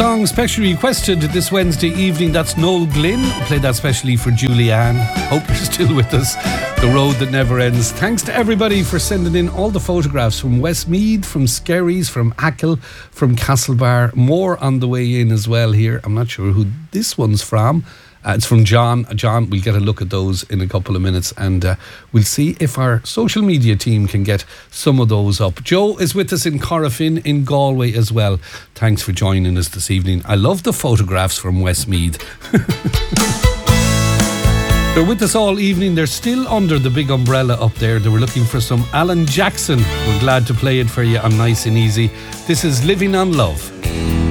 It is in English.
song specially requested this Wednesday evening. That's Noel Glynn. Played that specially for Julianne. Hope you're still with us. The road that never ends. Thanks to everybody for sending in all the photographs from Westmeath, from Skerries, from Achill, from Castlebar. More on the way in as well here. I'm not sure who this one's from. It's from John. John, we'll get a look at those in a couple of minutes, and we'll see if our social media team can get some of those up. Joe is with us in Corofin in Galway as well. Thanks for joining us this evening. I love the photographs from Westmeath. They're with us all evening. They're still under the big umbrella up there. They were looking for some Alan Jackson. We're glad to play it for you on Nice and Easy. This is Living on Love.